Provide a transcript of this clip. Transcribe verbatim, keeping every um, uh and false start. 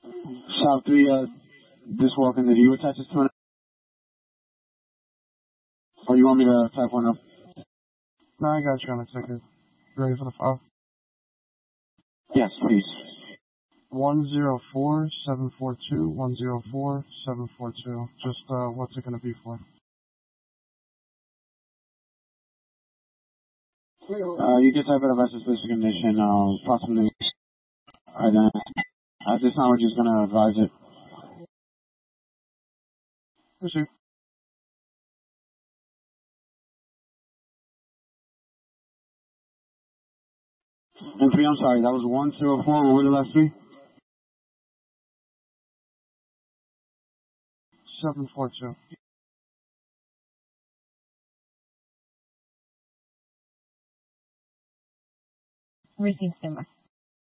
Shop three, uh, just walking. Did you attach this to it? Or you want me to type one up? No, I got you on the ticket. Ready for the file? Yes, please. One zero four seven four two one zero four seven four two. Just uh, what's it gonna be for? Uh, you can type it up as suspicious condition, uh, possibly. Alright then. At this time, we're just gonna advise it. Receive. And three, I'm sorry, that was one zero four. What were the last three? seven four two. Received, stand by.